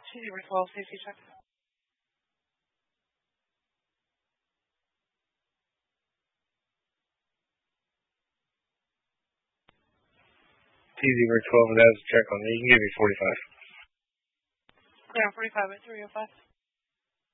T-012, safety check. T-012, that's a check on me. You can give me 45. Clear on 45 at 305.